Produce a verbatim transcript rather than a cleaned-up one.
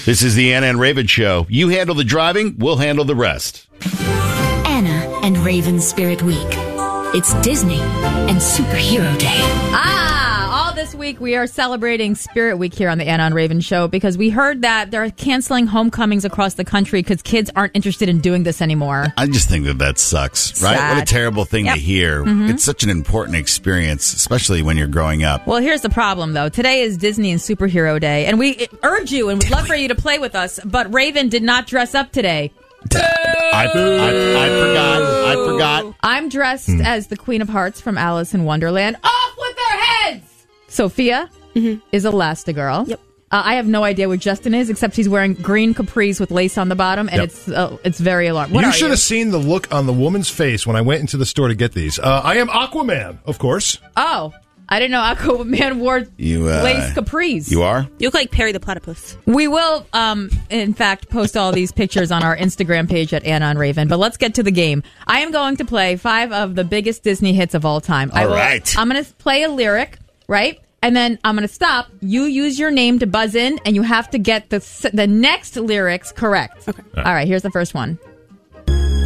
This is the Anna and Raven Show. You handle the driving, we'll handle the rest. Anna and Raven Spirit Week. It's Disney and Superhero Day. Ah, all this week we are celebrating Spirit Week here on the Anna and Raven Show because we heard that they're canceling homecomings across the country because kids aren't interested in doing this anymore. I just think that that sucks, right? Sad. What a terrible thing Yep. to hear. Mm-hmm. It's such an important experience, especially when you're growing up. Well, here's the problem, though. Today is Disney and Superhero Day, and we urge you and would love for you to play with us, but Raven did not dress up today. I, I, I forgot. I forgot. I'm dressed mm. as the Queen of Hearts from Alice in Wonderland. Off with their heads! Sophia mm-hmm. is Elastigirl. Yep. Uh, I have no idea what Justin is, except he's wearing green capris with lace on the bottom, and yep. it's uh, it's very alarming. What you are should you? have seen the look on the woman's face when I went into the store to get these. Uh, I am Aquaman, of course. Oh. I didn't know Aquaman wore you, uh, lace capris. You are? You look like Perry the Platypus. We will, um, in fact, post all these pictures on our Instagram page at Anna and Raven. But let's get to the game. I am going to play five of the biggest Disney hits of all time. All I will, right. I'm going to play a lyric, right? And then I'm going to stop. You use your name to buzz in, and you have to get the the next lyrics correct. Okay. All right, here's the first one.